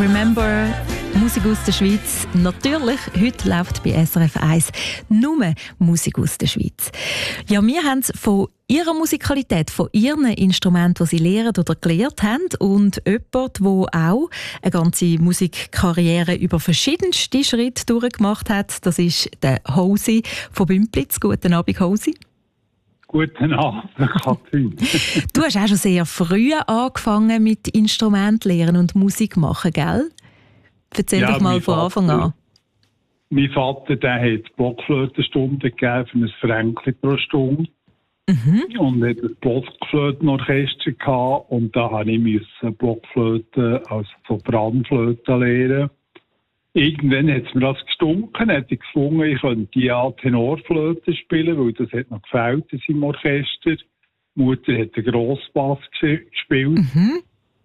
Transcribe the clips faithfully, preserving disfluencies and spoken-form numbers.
Remember, Musik aus der Schweiz. Natürlich, heute läuft bei S R F eins nur Musik aus der Schweiz. Ja, wir haben es von ihrer Musikalität, von ihren Instrumenten, die sie lehren oder gelernt haben, und jemand, der auch eine ganze Musikkarriere über verschiedenste Schritte durchgemacht hat, das ist der Hosi von Bümplitz. Guten Abend, Hosi. Guten Abend, Katrin. Du hast auch schon sehr früh angefangen mit Instrument lernen und Musik machen, gell? Erzähl ja, doch mal von Vater, Anfang an. Mein Vater der hat Blockflötenstunden gegeben für ein Fränkli pro Stunde. Mhm. Und hat ein Blockflötenorchester gehabt. Und da musste ich Blockflöte als Sopranflöte lernen. Irgendwann hat es mir das gestunken, hat ich gefunden, ich könnte ja Tenorflöte spielen, weil das hat noch gefällt in seinem Orchester. Die Mutter hat den Grossbass gespielt. Mhm.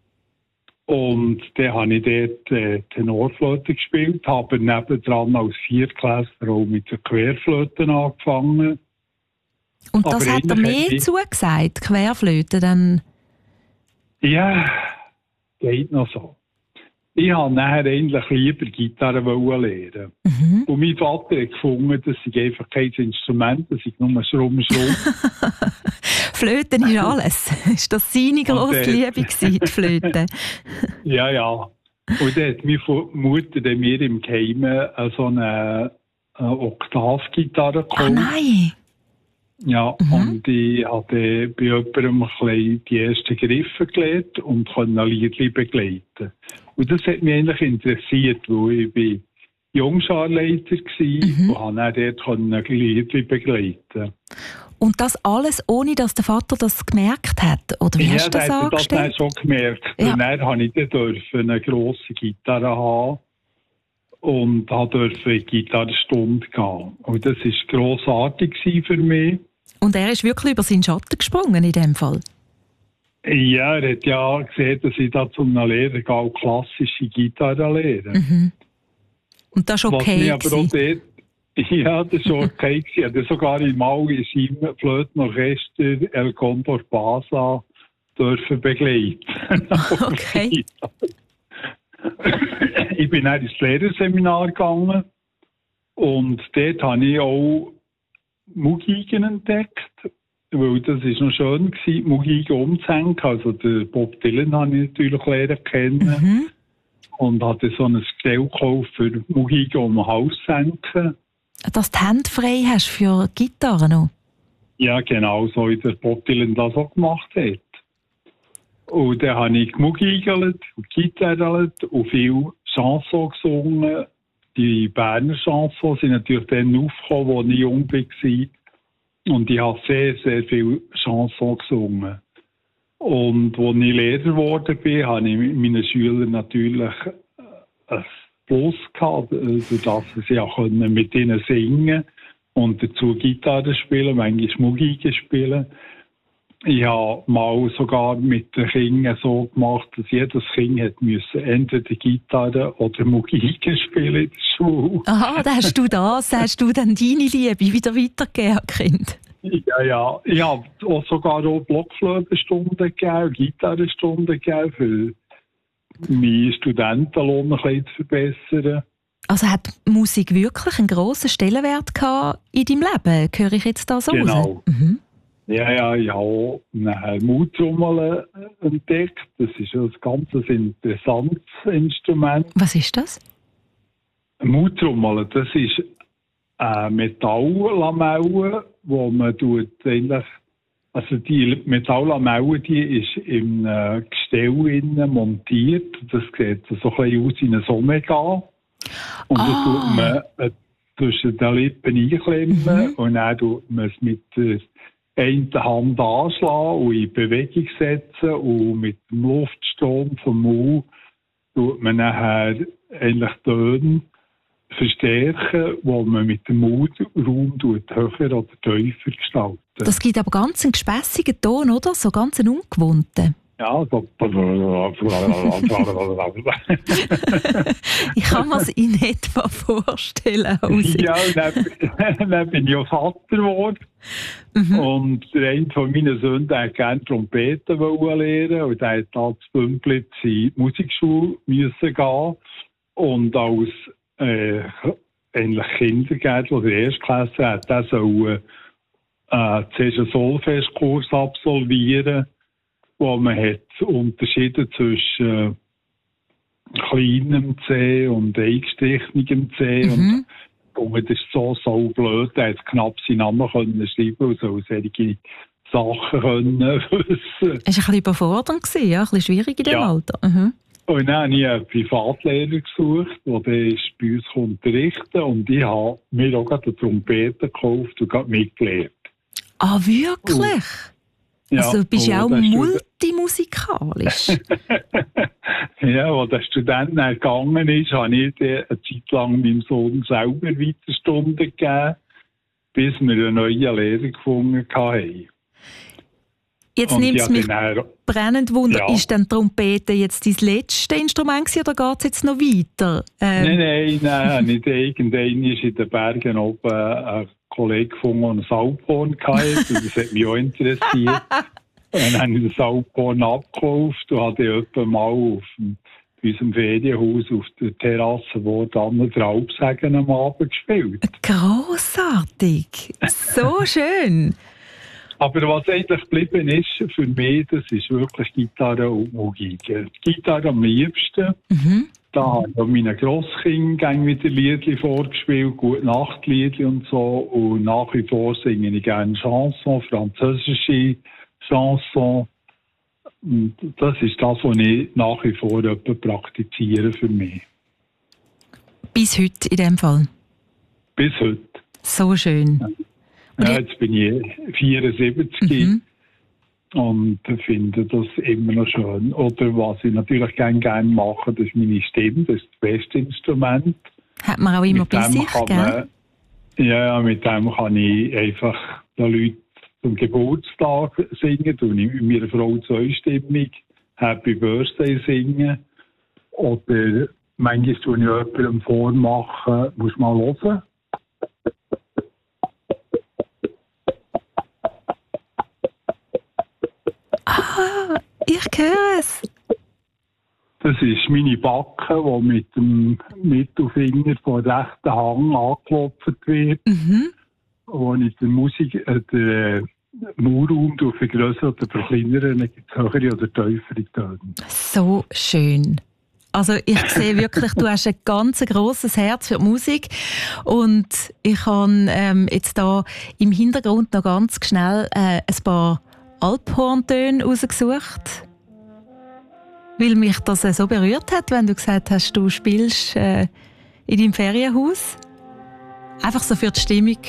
Und dann habe ich dort äh, Tenorflöte gespielt, habe nebendran als Viertklässler auch mit den Querflöten angefangen. Und das Aber hat er mehr ich... zugesagt, Querflöte dann? Ja, geht noch so. Ich wollte nachher eigentlich lieber Gitarre lernen. Mhm. Und mein Vater hat gefunden, das sei einfach kein Instrument, das sei nur Schrumm, Schrumm. Flöten ist alles. Ist das seine grosse Liebe gewesen, die Flöte? Ja, ja. Und dann hat meine Mutter dann mir im Geheimen so eine, eine Oktavgitarre gekauft. Ah, nein! Ja, mhm. Und ich habe bei jemandem ein bisschen die ersten Griffe gelernt und konnte ein Liedchen begleiten. Und das hat mich eigentlich interessiert, weil ich bin Jungscharleiter war mhm. und konnte dort ein Liedchen begleiten. Und das alles, ohne dass der Vater das gemerkt hat? Oder wie ja, hast du das angestellt? Ja, das schon gemerkt. Ja. Und dann durfte ich dann eine grosse Gitarre haben und durfte in die Gitarrenstunde gehen. Und das war grossartig für mich. Und er ist wirklich über seinen Schatten gesprungen in dem Fall? Ja, er hat ja gesehen, dass ich da zum Lehrer gehe, auch klassische Gitarre lernen. Mhm. Und das war okay? Aber auch dort, ja, das war okay. Ich hatte sogar einmal in seinem Flötenorchester El Condor Basa dürfen begleiten. Okay. Ich bin dann ins Lehrerseminar gegangen und dort habe ich auch Mugigen entdeckt, weil das war noch schön gewesen, Mugigen umzuhängen. Also den Bob Dylan habe ich natürlich lernen kennen mhm. und hatte so ein Gestell gekauft für Mugigen um den Hals zu hängen. Dass du die Hände frei hast für Gitarre noch? Ja, genau, so wie der Bob Dylan das auch gemacht hat. Und dann habe ich gemugigelt und gitarrelt und viel Chansons gesungen. Die Berner Chansons sind natürlich dann aufgekommen, als ich jung war. Und ich habe sehr, sehr viele Chansons gesungen. Und als ich Lehrer geworden bin, habe ich mit meinen Schülern natürlich ein Plus gehabt, sodass sie auch mit ihnen singen und dazu Gitarre spielen, manchmal Mugigen spielen. Ich habe mal sogar mit den Kindern so gemacht, dass jedes Kind hat müssen entweder Gitarre oder Mugigen spielen in der Schule. Aha, dann hast du das, hast du dann deine Liebe wieder weitergegeben, Kind? Ja, ja. Ich habe auch sogar auch Blockflötenstunden gegeben, Gitarrenstunden gegeben, für meinen Studentenlohn ein bisschen zu verbessern. Also hat Musik wirklich einen grossen Stellenwert gehabt in deinem Leben? Höre ich jetzt da so genau. raus? Mhm. Ja, ja, ich habe auch eine Mundtrommel entdeckt. Das ist ein ganz interessantes Instrument. Was ist das? Eine Mundtrommel, das ist eine Metalllamelle, wo man tut eigentlich, also die Metalllamelle, die ist im äh, Gestell innen montiert. Das sieht so ein bisschen aus wie ein Omega. Und ah. das tut man äh, zwischen den Lippen einklemmen mhm. und dann tut man es mit der einen Hand anschlagen und in Bewegung setzen und mit dem Luftstrom vom Mund tut man nachher eigentlich Töne verstärken, wo man mit dem Mundraum höher oder tiefer gestalten. Das gibt aber ganz einen gespässigen Ton, oder? So ganz einen ungewohnten. Ja, so. Ich kann mir es in etwa vorstellen. Hausi. Ja, und dann, dann bin ich auch Vater geworden. Mhm. Und der eine von meinen Söhnen wollte gerne Trompete lernen. Und der hat da zu Bümplitz in die Musikschule müssen gehen. Und als äh, eigentlich Kindergärtler oder Erstklasse hat er so äh, zuerst einen Solfestkurs absolvieren, wo man hat unterschieden zwischen äh, kleinem C und eingestrichenem C. Mhm. Und, und das ist so, so blöd, er hat knapp seinen Namen können schreiben und so solche Sachen können wissen. Es war ein bisschen überfordernd, ja, ein bisschen schwierig in dem ja. Alter. Mhm. Und dann habe ich einen Privatlehrer gesucht, der bei uns unterrichten und ich habe mir auch eine Trompete gekauft und gerade mitgelernt. Ah, wirklich? Und, ja, also bist du auch multimusikalisch? Ja, als der Student dann gegangen ist, habe ich eine Zeit lang meinem Sohn selber Weiterstunden gegeben, bis wir einen neuen Lehrer gefunden haben. Jetzt nimmt es mich dann, brennend Wunder, ja. Ist denn Trompete jetzt dein letztes Instrument gewesen, oder geht es jetzt noch weiter? Ähm. Nein, nein, nein, nicht irgendwann ist in den Bergen oben ein Kollege gefunden, der ein Alphorn hatte, und das hat mich auch interessiert. Und dann habe ich das Alphorn abgekauft und habe etwa mal auf dem, in unserem Ferienhaus auf der Terrasse, wo dann der Alpsägen am Abend gespielt. Grossartig! So schön! Aber was eigentlich geblieben ist für mich, das ist wirklich Gitarre und Geige. Die Gitarre am liebsten. Mhm. Da habe ich meinen Grosskindern wieder Liedli vorgespielt, Gute Nachtliedli und so. Und nach wie vor singe ich gerne Chanson, französische Chanson. Und das ist das, was ich nach wie vor praktiziere für mich. Bis heute in dem Fall? Bis heute. So schön. Ja. Ja, jetzt bin ich vierundsiebzig mhm. und finde das immer noch schön. Oder was ich natürlich gerne gerne mache, das ist meine Stimme, das ist das beste Instrument. Hat man auch immer bei sich, gell? Man, ja, mit dem kann ich einfach den Leuten zum Geburtstag singen, und ich mit meiner Frau zweistimmig Happy Birthday singen. Oder manchmal tue ich jemandem vormachen, muss mal hören. Ah, ich höre es. Das ist meine Backe, die mit dem Mittelfinger vom rechten Hang angeklopft wird. Mhm. Wo ich den Musik, äh, den Maulraum vergrößern oder verkleinern, dann gibt es höhere oder tiefere Töne. So schön. Also ich sehe wirklich, du hast ein ganz grosses Herz für die Musik, und ich habe ähm, jetzt da im Hintergrund noch ganz schnell äh, ein paar Alphorntöne rausgesucht, weil mich das so berührt hat, wenn du gesagt hast, du spielst äh, in deinem Ferienhaus. Einfach so für die Stimmung.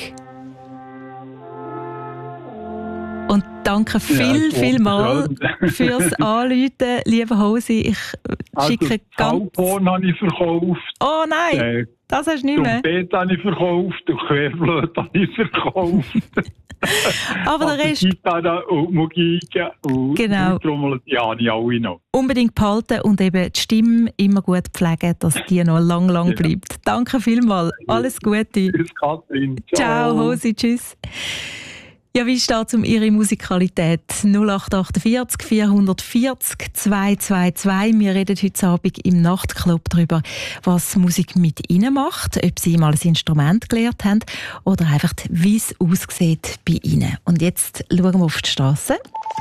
Und danke viel, ja, viel mal fürs Anrufen, lieber Hausi. Ich schicke also, ganz... Alphorn habe ich verkauft. Oh nein, äh, das hast du nicht mehr. Trompete habe ich verkauft und Querflöte habe ich verkauft. Aber der Rest... Gitarre und Geige und genau. Trommel, die habe ich alle noch. Unbedingt behalten und eben die Stimme immer gut pflegen, dass die noch lang, lang ja. bleibt. Danke vielmals. Alles Gute. Tschüss, Katrin. Ciao, Ciao Hausi. Tschüss. Ja, wie steht es um Ihre Musikalität? null acht vier acht vier vier zehn zwei zwei zwei. Wir reden heute Abend im Nachtclub darüber, was Musik mit Ihnen macht, ob Sie mal ein Instrument gelernt haben oder einfach, wie es aussieht bei Ihnen. Und jetzt schauen wir auf die Straße.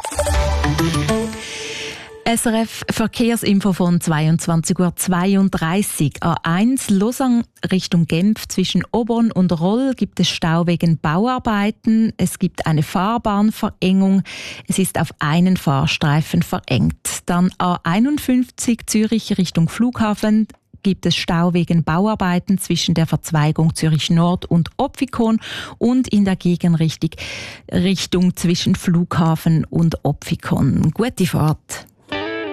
S R F Verkehrsinfo von zweiundzwanzig Uhr zweiunddreißig. A eins Lausanne Richtung Genf zwischen Aubonne und Roll gibt es Stau wegen Bauarbeiten. Es gibt eine Fahrbahnverengung. Es ist auf einen Fahrstreifen verengt. Dann A einundfünfzig Zürich Richtung Flughafen gibt es Stau wegen Bauarbeiten zwischen der Verzweigung Zürich Nord und Opfikon und in der Gegenrichtung Richtung zwischen Flughafen und Opfikon. Gute Fahrt.